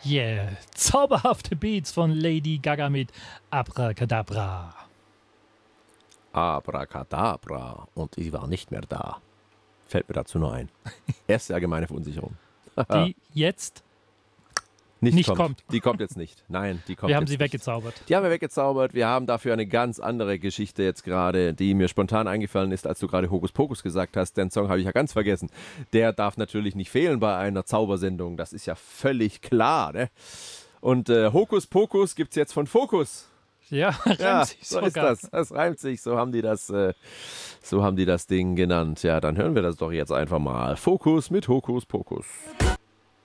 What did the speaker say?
Yeah, zauberhafte Beats von Lady Gaga mit Abracadabra. Abracadabra und ich war nicht mehr da. Fällt mir dazu nur ein. Erste allgemeine Verunsicherung. Die jetzt nicht kommt. Die kommt jetzt nicht. Nein, die kommt Wir haben jetzt sie nicht. weggezaubert. Die haben wir weggezaubert. Wir haben dafür eine ganz andere Geschichte jetzt gerade, die mir spontan eingefallen ist, als du gerade Hokus Pokus gesagt hast. Den Song habe ich ja ganz vergessen. Der darf natürlich nicht fehlen bei einer Zaubersendung. Das ist ja völlig klar, ne? Und Hokus Pokus gibt es jetzt von Fokus. Ja, reimt sich so sogar. ist das. Das reimt sich. So haben die das Ding genannt. Ja, dann hören wir das doch jetzt einfach mal. Fokus mit Hokus Pokus.